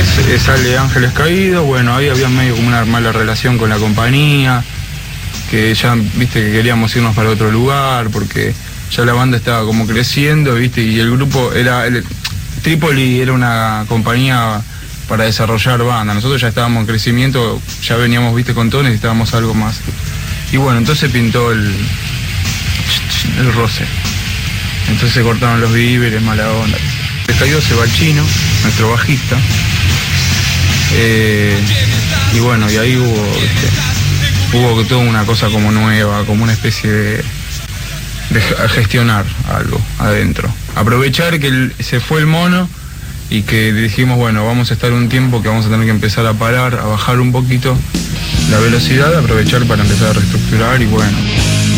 sale Ángeles Caídos. Bueno, ahí había medio como una mala relación con la compañía, que ya, viste, que queríamos irnos para otro lugar, porque ya la banda estaba como creciendo, viste, y el grupo Trípoli era una compañía para desarrollar banda. Nosotros ya estábamos en crecimiento, ya veníamos, viste, con todo, necesitábamos algo más. Y bueno, entonces pintó el roce. Entonces se cortaron los víveres, mala onda. Caído se va el Chino, nuestro bajista. Y bueno, y ahí hubo toda una cosa como nueva, como una especie de gestionar algo adentro. Aprovechar que se fue el mono y que dijimos, bueno, vamos a estar un tiempo que vamos a tener que empezar a parar, a bajar un poquito la velocidad, aprovechar para empezar a reestructurar y bueno.